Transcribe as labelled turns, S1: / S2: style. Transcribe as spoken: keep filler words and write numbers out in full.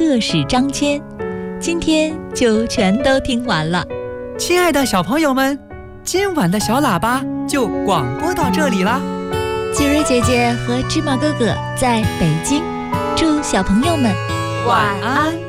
S1: 乐事章签，今天就全都听完了。
S2: 亲爱的小朋友们，今晚的小喇叭就广播到这里啦。
S1: 季瑞姐姐和芝麻哥哥在北京，祝小朋友们
S2: 晚安。